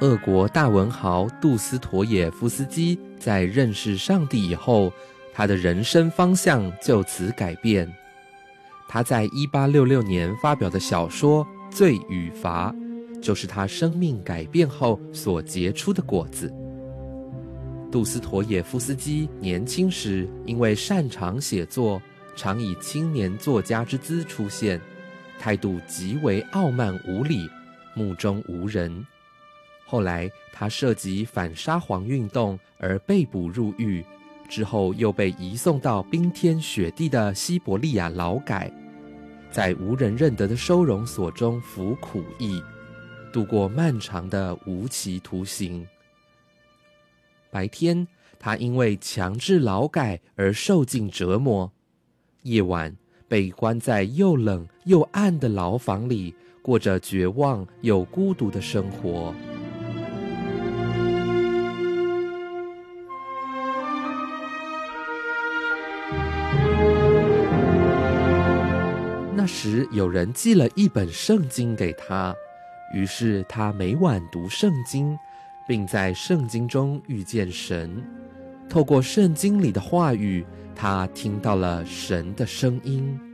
俄国大文豪杜斯妥也夫斯基在认识上帝以后，他的人生方向就此改变。他在1866年发表的小说《罪与罚》，就是他生命改变后所结出的果子。杜斯妥也夫斯基年轻时因为擅长写作，常以青年作家之姿出现，态度极为傲慢无礼，目中无人。后来他涉及反沙皇运动而被捕入狱，之后又被移送到冰天雪地的西伯利亚劳改，在无人认得的收容所中服苦役，度过漫长的无期徒刑。白天他因为强制劳改而受尽折磨，夜晚被关在又冷又暗的牢房里，过着绝望又孤独的生活。那时有人寄了一本圣经给他，于是他每晚读圣经，并在圣经中遇见神。透过圣经里的话语，他听到了神的声音。